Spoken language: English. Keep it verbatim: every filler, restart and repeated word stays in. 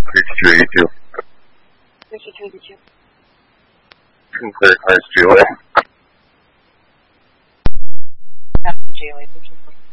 thirty-two eighty-two. thirty-two eighty-two. Sinclair Cars G O A. Happy G O A, thirty-two.